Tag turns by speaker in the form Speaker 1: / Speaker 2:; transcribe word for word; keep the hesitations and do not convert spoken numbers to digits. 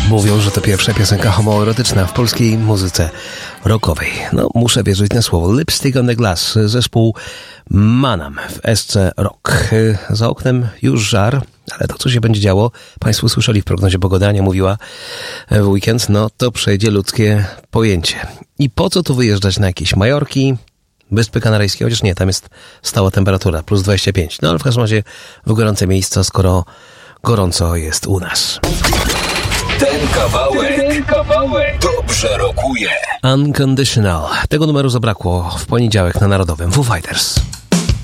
Speaker 1: Mówią, że to pierwsza piosenka homoerotyczna w polskiej muzyce rockowej. No, muszę wierzyć na słowo. Lipstick on the Glass, zespół Manam w S C Rock. Za oknem już żar, ale to, co się będzie działo, Państwo słyszeli w prognozie pogody, Ania mówiła w weekend, no to przejdzie ludzkie pojęcie. I po co tu wyjeżdżać na jakieś Majorki, Wyspy Kanaryjskie, chociaż nie, tam jest stała temperatura, plus dwadzieścia pięć. No ale w każdym razie w gorące miejsca, skoro gorąco jest u nas.
Speaker 2: Ten kawałek, ten kawałek dobrze rokuje.
Speaker 1: Unconditional. Tego numeru zabrakło w poniedziałek na Narodowym. Foo Fighters.